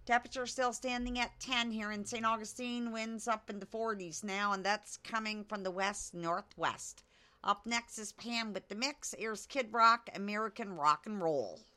Temperature still standing at 10 here in St. Augustine. Winds up in the 40s now, and that's coming from the west-northwest. Up next is Pam with the mix. Here's Kid Rock, American Rock and Roll.